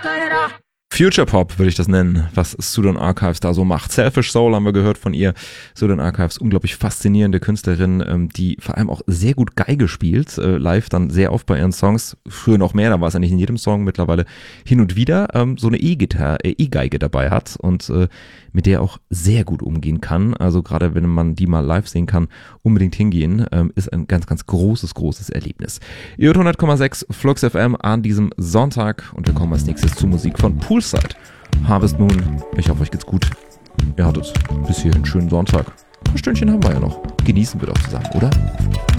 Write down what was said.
Future Pop würde ich das nennen, was Sudden Archives da so macht. Selfish Soul haben wir gehört von ihr. Sudden Archives, unglaublich faszinierende Künstlerin, die vor allem auch sehr gut Geige spielt, live dann sehr oft bei ihren Songs. Früher noch mehr, da war es ja nicht in jedem Song, mittlerweile hin und wieder so eine E-Geige dabei hat und mit der auch sehr gut umgehen kann. Also gerade wenn man die mal live sehen kann, unbedingt hingehen, ist ein ganz, ganz großes Erlebnis. Ihr hört 100,6 Flux FM an diesem Sonntag und wir kommen als nächstes zu Musik von Poolside. Harvest Moon, ich hoffe, euch geht's gut. Ihr hattet bis hier einen schönen Sonntag. Ein paar Stündchen haben wir ja noch. Genießen wir doch zusammen, oder?